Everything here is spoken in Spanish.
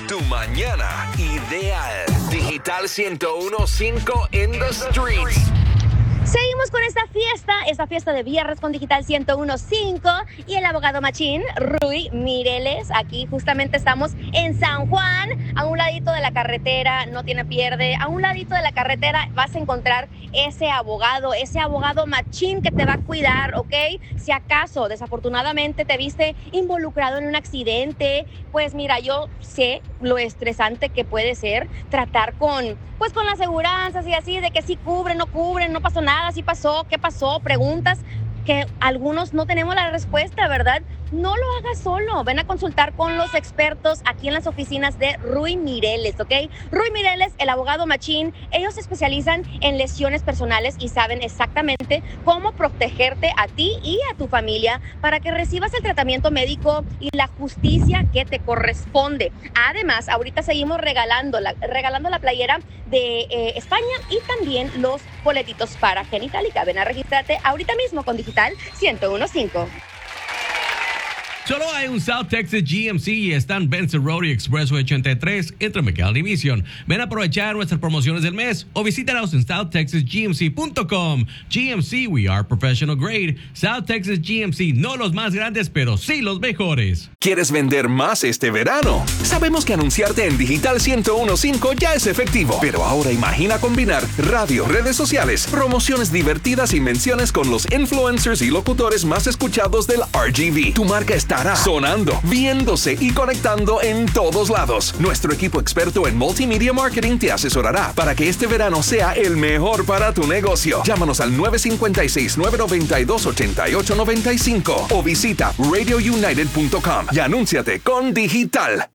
Tu mañana ideal. Digital 101.5 in the streets. Seguimos con esta fiesta de viernes con Digital 101.5 y el abogado machín, Rui Mireles. Aquí justamente estamos en San Juan, a un ladito de la carretera, no tiene pierde, a un ladito de la carretera vas a encontrar ese abogado machín que te va a cuidar, ¿ok? Si acaso, desafortunadamente, te viste involucrado en un accidente, pues mira, yo sé lo estresante que puede ser tratar con las aseguranzas y así, de que sí cubren, no pasó nada, sí pasó, ¿qué pasó? Preguntas que algunos no tenemos la respuesta, ¿verdad? No lo hagas solo, ven a consultar con los expertos aquí en las oficinas de Rui Mireles, ¿ok? Rui Mireles, el abogado machín, ellos se especializan en lesiones personales y saben exactamente cómo protegerte a ti y a tu familia para que recibas el tratamiento médico y la justicia que te corresponde. Además, ahorita seguimos regalando la playera de España y también los boletitos para Genitalica. Ven a registrarte ahorita mismo con Digital 101.5. Solo hay un South Texas GMC y están Benson Road y Expressway 83 entre McAllen y Mission. Ven a aprovechar nuestras promociones del mes o visítanos en southtexasgmc.com. GMC, we are professional grade. South Texas GMC, no los más grandes, pero sí los mejores. ¿Quieres vender más este verano? Sabemos que anunciarte en Digital 101.5 ya es efectivo, pero ahora imagina combinar radio, redes sociales, promociones divertidas y menciones con los influencers y locutores más escuchados del RGV. Tu marca estará sonando, viéndose y conectando en todos lados. Nuestro equipo experto en multimedia marketing te asesorará para que este verano sea el mejor para tu negocio. Llámanos al 956-992-8895 o visita radiounited.com y anúnciate con Digital.